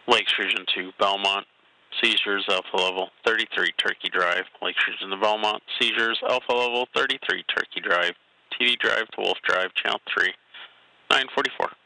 Lakes Region 2, Belmont. Seizures, Alpha Level 33, Turkey Drive. Lakes Region to Belmont. Seizures, Alpha Level 33, Turkey Drive. TD Drive to Wolf Drive, Channel 3, 944.